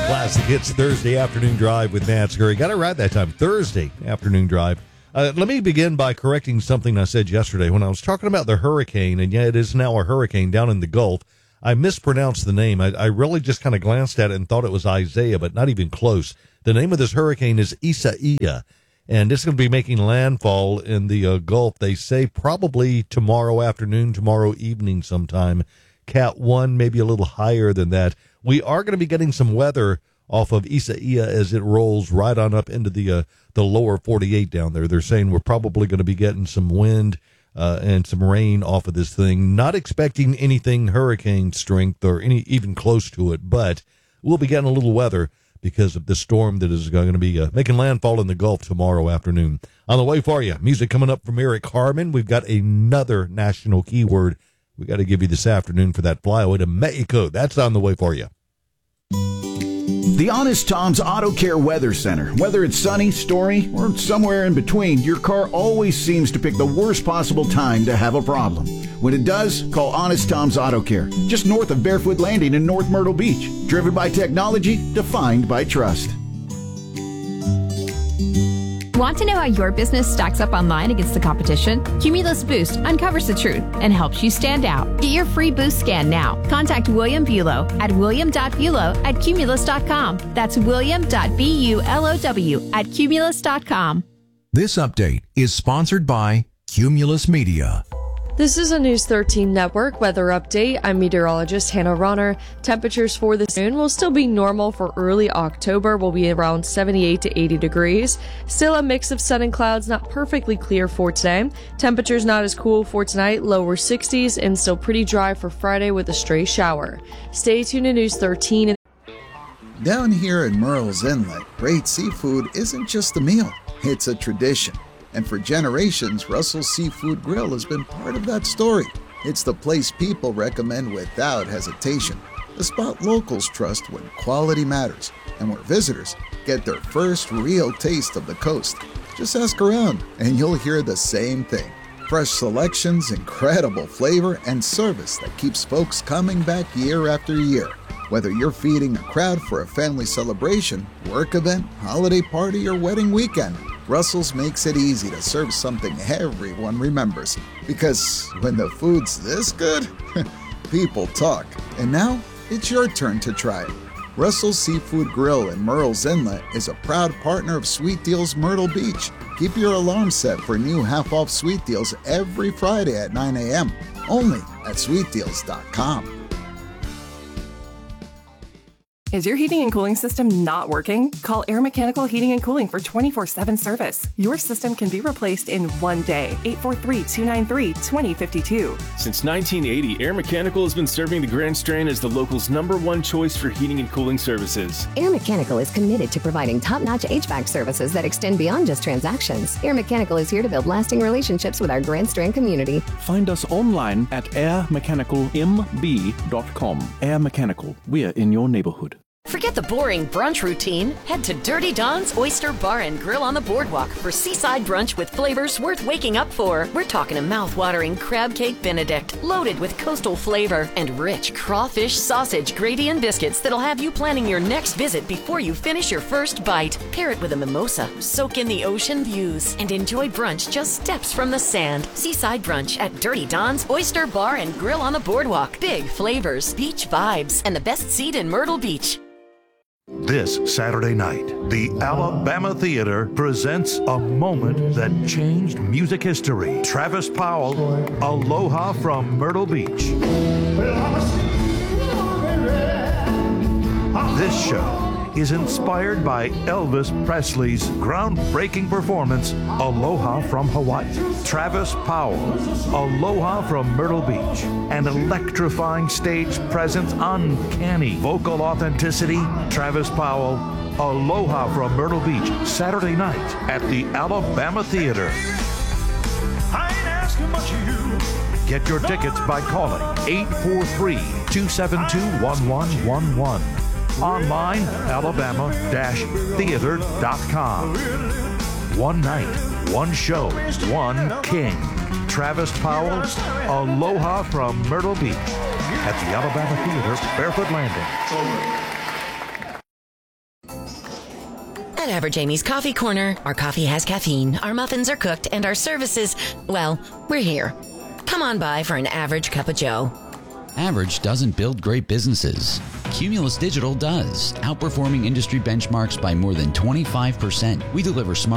Classic Hits Thursday Afternoon Drive with Matt Scurry. Got it right that time. Thursday Afternoon Drive. Let me begin by correcting something I said yesterday when I was talking about the hurricane, and yeah, it is now a hurricane down in the Gulf. I mispronounced the name. I really just kind of glanced at it and thought it was Isaiah, but not even close. The name of this hurricane is Isaiah, and it's going to be making landfall in the Gulf, they say, probably tomorrow afternoon, tomorrow evening sometime. Cat 1, maybe a little higher than that. We are going to be getting some weather off of Isaiah as it rolls right on up into the lower 48 down there. They're saying we're probably going to be getting some wind and some rain off of this thing. Not expecting anything hurricane strength or any even close to it, but we'll be getting a little weather because of the storm that is going to be making landfall in the Gulf tomorrow afternoon. On the way for you, music coming up from Eric Harmon. We've got another national keyword we got to give you this afternoon for that flyaway to Mexico. That's on the way for you. The Honest Tom's Auto Care Weather Center. Whether it's sunny, stormy, or somewhere in between, your car always seems to pick the worst possible time to have a problem. When it does, call Honest Tom's Auto Care, just north of Barefoot Landing in North Myrtle Beach. Driven by technology, defined by trust. Want to know how your business stacks up online against the competition? Cumulus Boost uncovers the truth and helps you stand out. Get your free Boost scan now. Contact William Bulow at william.bulow@cumulus.com. That's william.bulow@cumulus.com. This update is sponsored by Cumulus Media. This is a News 13 Network weather update. I'm meteorologist Hannah Ronner. Temperatures for this noon will still be normal for early October. Will be around 78 to 80 degrees. Still a mix of sun and clouds, not perfectly clear for today. Temperatures not as cool for tonight, lower 60s, and still pretty dry for Friday with a stray shower. Stay tuned to News 13. Down here in Murrells Inlet, great seafood isn't just a meal, it's a tradition. And for generations, Russell's Seafood Grill has been part of that story. It's the place people recommend without hesitation, the spot locals trust when quality matters, and where visitors get their first real taste of the coast. Just ask around, and you'll hear the same thing. Fresh selections, incredible flavor, and service that keeps folks coming back year after year. Whether you're feeding a crowd for a family celebration, work event, holiday party, or wedding weekend, Russell's makes it easy to serve something everyone remembers. Because when the food's this good, people talk. And now, it's your turn to try it. Russell's Seafood Grill in Murrells Inlet is a proud partner of Sweet Deals Myrtle Beach. Keep your alarm set for new half-off sweet deals every Friday at 9 a.m. Only at sweetdeals.com. Is your heating and cooling system not working? Call Air Mechanical Heating and Cooling for 24/7 service. Your system can be replaced in one day. 843-293-2052. Since 1980, Air Mechanical has been serving the Grand Strand as the local's #1 choice for heating and cooling services. Air Mechanical is committed to providing top-notch HVAC services that extend beyond just transactions. Air Mechanical is here to build lasting relationships with our Grand Strand community. Find us online at airmechanicalmb.com. Air Mechanical, we're in your neighborhood. Forget the boring brunch routine. Head to Dirty Don's Oyster Bar and Grill on the Boardwalk for seaside brunch with flavors worth waking up for. We're talking a mouth-watering crab cake Benedict, loaded with coastal flavor, and rich crawfish sausage gravy and biscuits that'll have you planning your next visit before you finish your first bite. Pair it with a mimosa, soak in the ocean views, and enjoy brunch just steps from the sand. Seaside brunch at Dirty Don's Oyster Bar and Grill on the Boardwalk. Big flavors, beach vibes, and the best seat in Myrtle Beach. This Saturday night, the Alabama Theater presents a moment that changed music history. Travis Powell, Aloha from Myrtle Beach. This show is inspired by Elvis Presley's groundbreaking performance, Aloha from Hawaii. Travis Powell, Aloha from Myrtle Beach. An electrifying stage presence, uncanny vocal authenticity. Travis Powell, Aloha from Myrtle Beach, Saturday night at the Alabama Theater. I ain't asking much of you. Get your tickets by calling 843-272-1111. Online, alabama-theater.com. One night, one show, one king. Travis Powell, Aloha from Myrtle Beach at the Alabama Theater, Barefoot Landing. At Average Amy's Coffee Corner, our coffee has caffeine, our muffins are cooked, and our services, well, we're here. Come on by for an average cup of joe. Average doesn't build great businesses. Cumulus Digital does, outperforming industry benchmarks by more than 25%. We deliver smart